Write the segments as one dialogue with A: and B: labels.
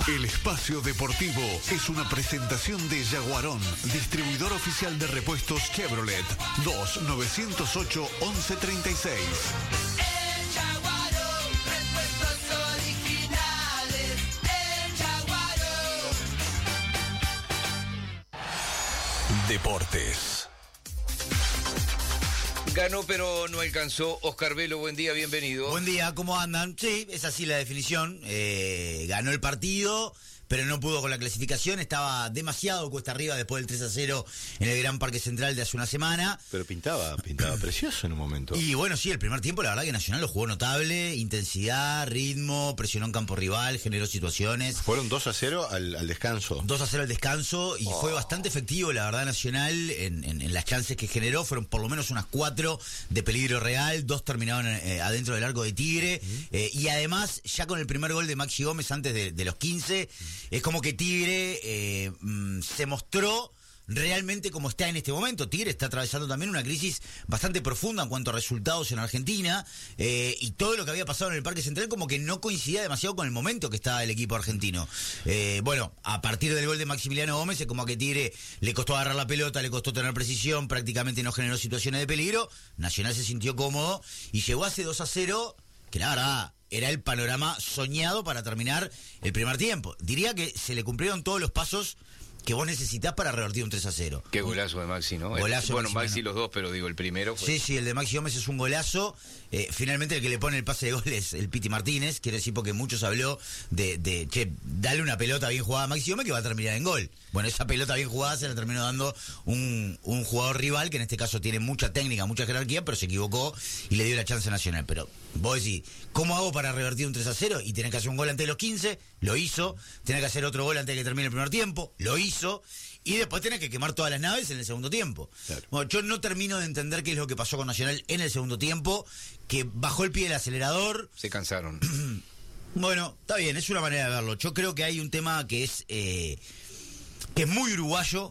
A: El espacio deportivo es una presentación de Yaguarón, distribuidor oficial de repuestos Chevrolet, 2-908-1136.
B: El Yaguarón, repuestos originales. El Yaguarón.
A: Deportes.
C: Ganó pero no alcanzó. Oscar Velo, buen día, bienvenido.
D: Buen día, ¿cómo andan? Sí, es así la definición. Ganó el partido, pero no pudo con la clasificación. Estaba demasiado cuesta arriba después del 3-0 en el Gran Parque Central de hace una semana.
E: Pero pintaba precioso en un momento.
D: Y bueno, sí, el primer tiempo la verdad que Nacional lo jugó notable, intensidad, ritmo, presionó en campo rival, generó situaciones.
E: Fueron 2-0 al descanso.
D: 2-0 al descanso y fue bastante efectivo, la verdad, Nacional en las chances que generó. Fueron por lo menos unas 4 de peligro real, 2 terminaron adentro del arco de Tigre. Y además, ya con el primer gol de Maxi Gómez antes de los 15, es como que Tigre se mostró realmente como está en este momento. Tigre está atravesando también una crisis bastante profunda en cuanto a resultados en Argentina, y todo lo que había pasado en el Parque Central como que no coincidía demasiado con el momento que estaba el equipo argentino. Bueno, a partir del gol de Maximiliano Gómez es como que a Tigre le costó agarrar la pelota, le costó tener precisión, prácticamente no generó situaciones de peligro. Nacional se sintió cómodo y llegó a ese 2-0 que la verdad era el panorama soñado para terminar el primer tiempo. Diría que se le cumplieron todos los pasos que vos necesitás para revertir un 3-0.
C: Qué golazo de Maxi, ¿no?
D: Golazo.
C: Bueno, Maxi los dos, pero digo, el primero fue...
D: Sí, el de Maxi Gómez es un golazo. Finalmente el que le pone el pase de gol es el Piti Martínez. Quiero decir, porque muchos habló de che, dale una pelota bien jugada a Maxi Gómez que va a terminar en gol. Bueno, esa pelota bien jugada se la terminó dando un jugador rival que en este caso tiene mucha técnica, mucha jerarquía, pero se equivocó y le dio la chance Nacional. Pero vos decís, ¿cómo hago para revertir un 3-0? Y tenés que hacer un gol antes de los 15, lo hizo. Tenés que hacer otro gol antes de que termine el primer tiempo, lo hizo. Y después tenés que quemar todas las naves en el segundo tiempo. Claro. Bueno, yo no termino de entender qué es lo que pasó con Nacional en el segundo tiempo, que bajó el pie del acelerador.
C: Se cansaron.
D: Bueno, está bien, es una manera de verlo. Yo creo que hay un tema que es muy uruguayo,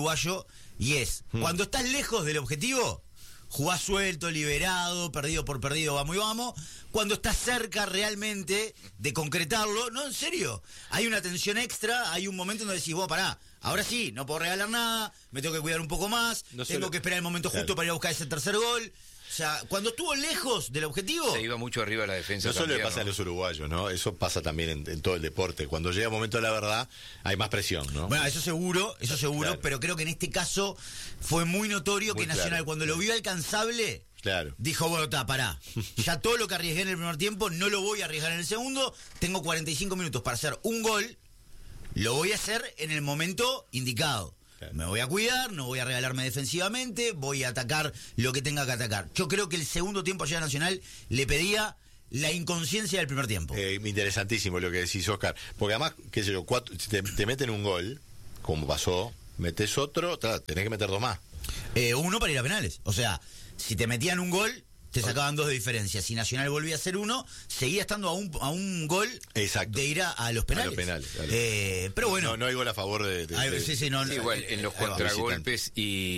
D: y es, cuando estás lejos del objetivo, jugás suelto, liberado, perdido por perdido, vamos y vamos. Cuando estás cerca realmente de concretarlo, no, en serio, hay una tensión extra, hay un momento donde decís, vos, pará, ahora sí, no puedo regalar nada, me tengo que cuidar un poco más, tengo que esperar el momento justo para ir a buscar ese tercer gol. O sea, cuando estuvo lejos del objetivo...
C: Se iba mucho arriba la defensa.
E: No solo le pasa a los uruguayos, ¿no? Eso pasa también en todo el deporte. Cuando llega el momento de la verdad, hay más presión, ¿no?
D: Bueno, eso seguro, claro. Pero creo que en este caso fue muy notorio que Nacional, claro, cuando lo vio alcanzable... Claro. Dijo, bueno, pará. Ya todo lo que arriesgué en el primer tiempo no lo voy a arriesgar en el segundo. Tengo 45 minutos para hacer un gol. Lo voy a hacer en el momento indicado. Claro. Me voy a cuidar, no voy a regalarme defensivamente, voy a atacar lo que tenga que atacar. Yo creo que el segundo tiempo allá Nacional le pedía la inconsciencia del primer tiempo.
E: Interesantísimo lo que decís, Oscar. Porque además, qué sé yo, te meten un gol, como pasó, metes otro, tenés que meter 2 más.
D: Uno para ir a penales. O sea, si te metían un gol, te sacaban 2 de diferencia. Si Nacional volvía a hacer 1, seguía estando a un gol. Exacto. De ir a los penales. Claro. Pero bueno.
E: No hay gol a favor de
C: igual, en los contragolpes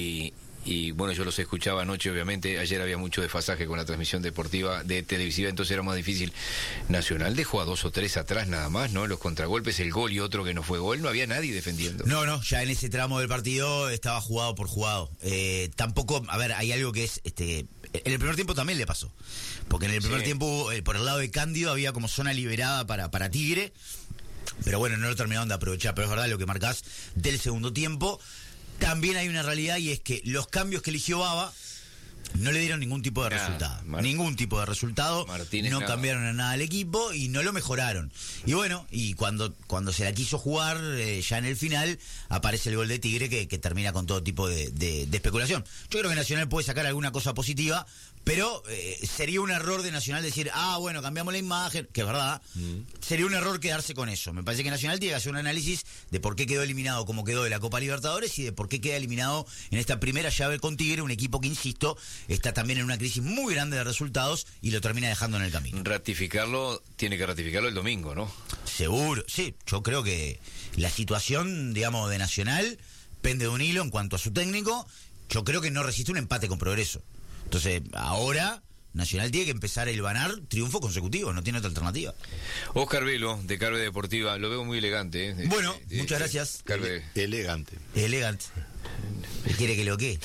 C: y bueno, yo los escuchaba anoche, obviamente. Ayer había mucho desfasaje con la transmisión deportiva de televisiva, entonces era más difícil. Nacional dejó a 2 o 3 atrás nada más, ¿no? Los contragolpes, el gol y otro que no fue gol, no había nadie defendiendo.
D: No, ya en ese tramo del partido estaba jugado por jugado. Tampoco, a ver, hay algo que es, en el primer tiempo también le pasó. Porque en el primer tiempo, por el lado de Cándido, había como zona liberada para Tigre. Pero bueno, no lo terminaron de aprovechar. Pero es verdad lo que marcás del segundo tiempo. También hay una realidad, y es que los cambios que eligió Bava no le dieron ningún tipo de resultado. Ningún tipo de resultado.
C: Martínez
D: no cambiaron en nada al equipo y no lo mejoraron. Y bueno, y cuando se la quiso jugar, ya en el final, aparece el gol de Tigre que termina con todo tipo de especulación. Yo creo que Nacional puede sacar alguna cosa positiva, pero sería un error de Nacional decir, bueno, cambiamos la imagen, que es verdad. Sería un error quedarse con eso. Me parece que Nacional tiene que hacer un análisis de por qué quedó eliminado como quedó de la Copa Libertadores y de por qué queda eliminado en esta primera llave con Tigre, un equipo que, insisto, está también en una crisis muy grande de resultados y lo termina dejando en el camino.
C: Tiene que ratificarlo el domingo, ¿no?
D: Seguro, sí. Yo creo que la situación, digamos, de Nacional pende de un hilo en cuanto a su técnico. Yo creo que no resiste un empate con Progreso. Entonces, ahora Nacional tiene que empezar a hilvanar triunfos consecutivos, no tiene otra alternativa.
C: Oscar Velo, de Carve Deportiva, lo veo muy elegante.
D: Bueno, muchas gracias.
C: Carve.
E: Elegante.
D: Elegante. ¿Quiere que lo qué?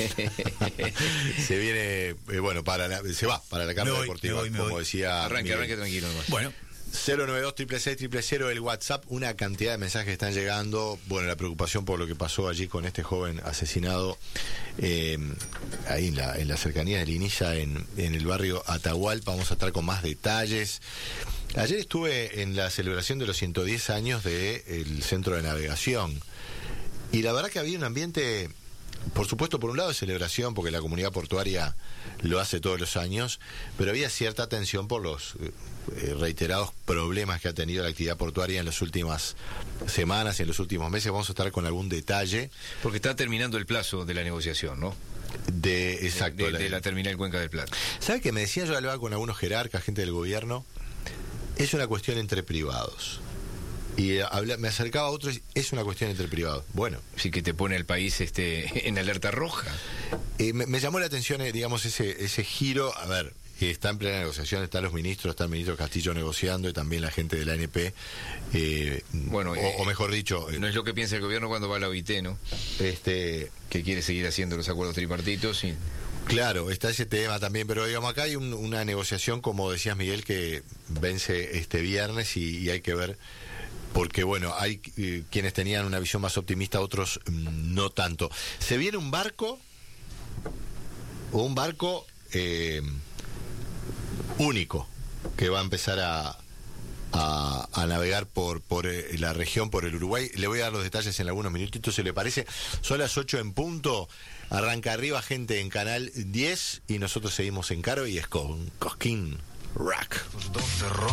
E: Se viene, se va para la Carve Deportiva,
D: me
E: como
D: voy.
E: decía.
C: Arranque tranquilo nomás.
D: Bueno.
E: 092-666-000, el WhatsApp, una cantidad de mensajes que están llegando. Bueno, la preocupación por lo que pasó allí con este joven asesinado ahí en la cercanía de Linilla, en el barrio Atahualpa. Vamos a estar con más detalles. Ayer estuve en la celebración de los 110 años del Centro de Navegación y la verdad que había un ambiente, por supuesto, por un lado de celebración, porque la comunidad portuaria lo hace todos los años, pero había cierta tensión por los reiterados problemas que ha tenido la actividad portuaria en las últimas semanas y en los últimos meses. Vamos a estar con algún detalle.
C: Porque está terminando el plazo de la negociación, ¿no?
E: Exacto.
C: De la terminal Cuenca del Plata.
E: ¿Sabe qué me decía? Yo hablaba con algunos jerarcas, gente del gobierno. Es una cuestión entre privados. Y me acercaba a otros, es una cuestión entre privados. Bueno.
C: Sí, que te pone el país en alerta roja.
E: Me llamó la atención, digamos, ese giro. A ver, está en plena negociación, están los ministros, está el ministro Castillo negociando y también la gente de la ANP. O mejor dicho...
C: no es lo que piensa el gobierno cuando va a la OIT, ¿no? Que quiere seguir haciendo los acuerdos tripartitos y...
E: Claro, está ese tema también, pero digamos, acá hay una negociación, como decías, Miguel, que vence este viernes y hay que ver... Porque, bueno, hay quienes tenían una visión más optimista, otros no tanto. Se viene un barco único que va a empezar a navegar por la región, por el Uruguay. Le voy a dar los detalles en algunos minutitos, si le parece. Son las 8 en punto. Arranca arriba gente en Canal 10 y nosotros seguimos en Caro y es con Cosquín Rack.